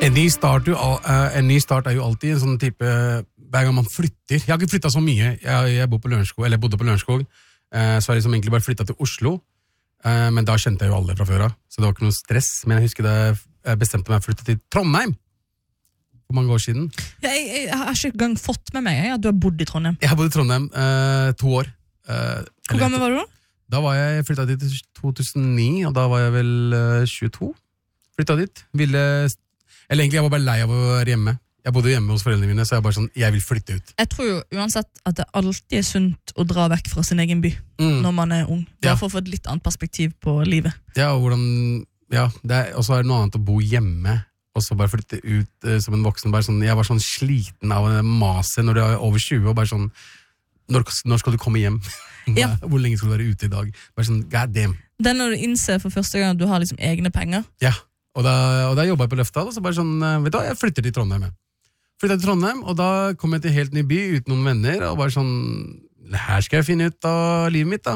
En ny start jo alltid en sånn type, hver gang man flytter. Jeg har ikke flyttet så mye, jeg bodde på Lørenskog, så har jeg liksom egentlig bare flyttet til Oslo, men da kjente jeg jo alle fra før av, så det var ikke noe stress, men jeg husker da jeg bestemte meg å flytte til Trondheim, for mange år siden. Jeg har ikke engang fått med meg at du har bodd i Trondheim. Jeg har bodd i Trondheim 2 år. Hvor gammel var du da? Da var jeg flyttet dit i 2009, og da var jeg vel 22. Flyttet dit, eller egentlig jeg var bare lei av å være hjemme. Jeg bodde hjemme hos foreldrene mine, så jeg bare sånn, jeg vil flytte ut. Jeg tror jo uansett at det alltid sunt å dra vekk fra sin egen by når man ung. Bare for å få et litt annet perspektiv på livet. Ja, og så er det noe annet å bo hjemme, og så bare flytte ut som en voksen. Bare sånn, jeg var sånn sliten av maset når du er over 20, og bare sånn, når skal du komme hjem? Hvor lenge skal du være ute i dag? Bare sånn, god damn. Det er når du innser for første gang at du har liksom egne penger. Ja. Og da jobbet jeg på Løftdal, og så bare sånn, vet du hva, jeg flytter til Trondheim. Flyttet til Trondheim, og da kom jeg til en helt ny by uten noen venner, og bare sånn, her skal jeg finne ut av livet mitt da.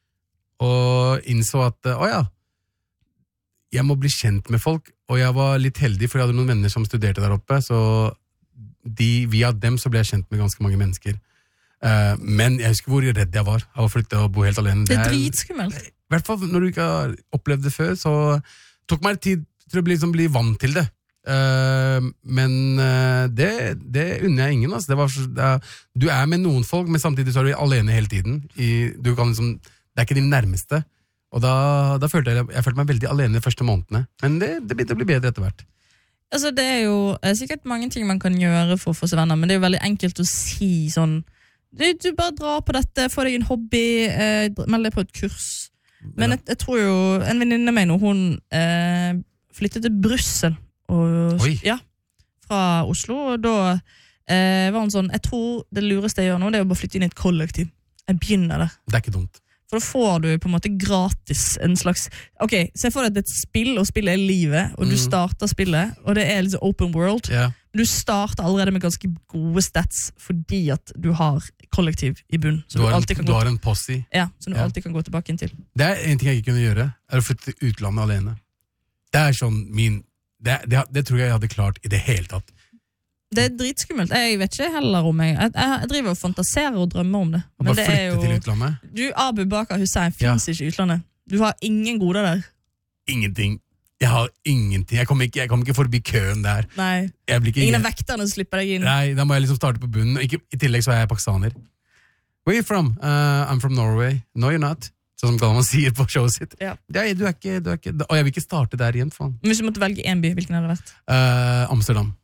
Og innså at, jeg må bli kjent med folk, og jeg var litt heldig, for jeg hadde noen venner som studerte der oppe, så via dem så ble jeg kjent med ganske mange mennesker. Men jeg husker hvor redd jeg var av å flytte og bo helt alene. Det er dritskummelt. I hvert fall når du ikke har opplevd det før, så tok meg tid til å bli vant til det. Men det unner jeg ingen. Altså. Du er med noen folk, men samtidig så er du alene hele tiden. Det er ikke din nærmeste. Og da følte jeg følte meg veldig alene de første månedene. Men det begynte å bli bedre etter hvert. Altså, det er jo sikkert mange ting man kan gjøre for å få seg venner, men det er jo veldig enkelt å si sånn, du bare drar på dette, få deg en hobby, meld deg på et kurs. Men jeg tror jo, en venninne av meg nå, hun flyttet til Brussel fra Oslo, og da var hun sånn, jeg tror det lureste jeg gjør nå, det er å bare flytte inn i et kollektiv. Jeg begynner der. Det er ikke dumt. For da får du på en måte gratis en slags, se for deg at det er et spill, og spillet er livet, og du starter spillet, og det er litt open world. Du starter allerede med ganske gode stats, fordi at du har kollektiv i bunn. Du har en posse. Ja, som du alltid kan gå tilbake inn til. Det er en ting jeg ikke kunne gjøre, er å flytte til utlandet alene. Det er sånn det tror jeg hadde klart i det hele tatt. Det er dritskummelt. Jeg vet ikke heller om jeg driver og fantaserer og drømmer om det. Og bare flytte til utlandet? Du, Abu Bakar Hussein, finnes ikke i utlandet. Du har ingen goder der. Ingenting. Jeg har ingenting. Jeg kommer ikke forbi køen der. Nei. Ingen av vekterne slipper deg inn. Nei, da må jeg liksom starte på bunnen. I tillegg så er jeg pakistaner. Where are you from? I'm from Norway. No, you're not. Sånn som Galvan sier på showet sitt. Ja. Du er ikke. Og jeg vil ikke starte der igjen, faen. Men hvis du måtte velge en by, hvilken hadde det vært? Amsterdam.